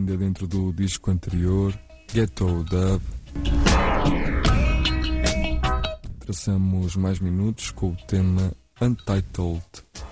ainda dentro do disco anterior, Ghetto Dub. Traçamos mais minutos com o tema Untitled.